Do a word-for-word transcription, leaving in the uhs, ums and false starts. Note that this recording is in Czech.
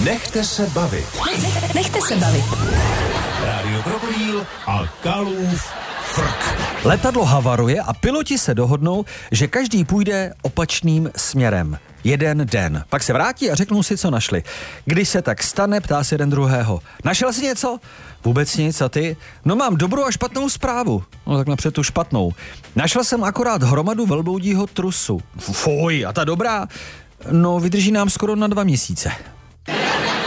Nechte se bavit. Nechte se bavit. Rádio Krokodýl a Kalův frk. Letadlo havaruje a piloti se dohodnou, že každý půjde opačným směrem. Jeden den. Pak se vrátí a řeknou si, co našli. Když se tak stane, ptá se jeden druhého. Našel jsi něco? Vůbec nic, a ty? No mám dobrou a špatnou zprávu. No tak napřed tu špatnou. Našel jsem akorát hromadu velbloudího trusu. Fuj, a ta dobrá? No vydrží nám skoro na dva měsíce.